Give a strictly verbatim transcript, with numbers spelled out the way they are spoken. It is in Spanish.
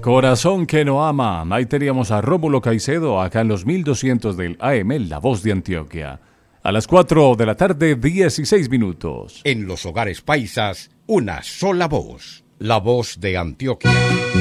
Corazón que no ama. Ahí teníamos a Rómulo Caicedo acá en los mil doscientos del A M, La Voz de Antioquia. A las cuatro de la tarde, dieciséis minutos. En los hogares paisas, una sola voz. La Voz de Antioquia.